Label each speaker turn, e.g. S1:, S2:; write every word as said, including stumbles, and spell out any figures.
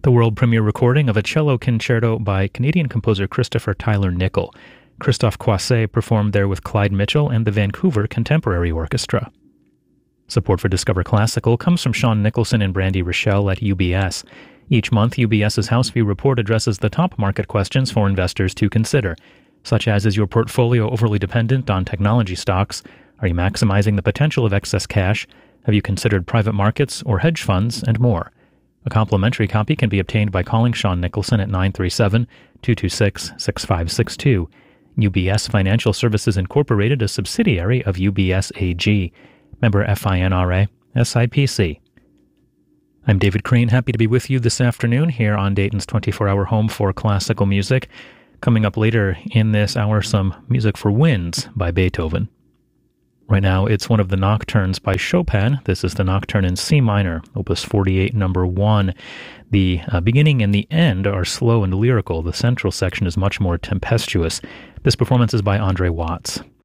S1: The world premiere recording of a cello concerto by Canadian composer Christopher Tyler Nickel. Christophe Coisset performed there with Clyde Mitchell and the Vancouver Contemporary Orchestra. Support for Discover Classical comes from Sean Nicholson and Brandy Rochelle at U B S. Each month, UBS's Houseview report addresses the top market questions for investors to consider, such as: is your portfolio overly dependent on technology stocks? Are you maximizing the potential of excess cash? Have you considered private markets or hedge funds? And more. A complimentary copy can be obtained by calling Sean Nicholson at nine three seven, two two six, six five six two. U B S Financial Services Incorporated, a subsidiary of U B S A G. Member FINRA, S I P C. I'm David Crane, happy to be with you this afternoon here on Dayton's twenty-four hour home for classical music. Coming up later in this hour, some music for winds by Beethoven. Right now, it's one of the nocturnes by Chopin. This is the Nocturne in C minor, Opus forty-eight, number one. The uh, beginning and the end are slow and lyrical. The central section is much more tempestuous. This performance is by Andre Watts.